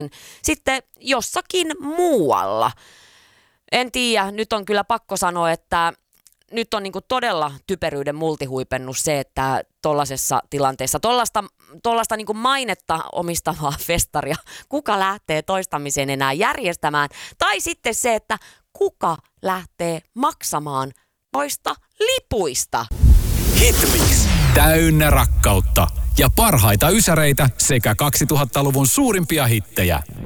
sitten jossakin muualla. En tiedä, nyt on kyllä pakko sanoa, että nyt on niinku todella typeryyden multihuipennus se, että tollaisessa tilanteessa, tollaista niinku mainetta omistavaa festaria, kuka lähtee toistamiseen enää järjestämään, tai sitten se, että kuka lähtee maksamaan noista lipuista. Hitmix. Täynnä rakkautta ja parhaita ysäreitä sekä 2000-luvun suurimpia hittejä.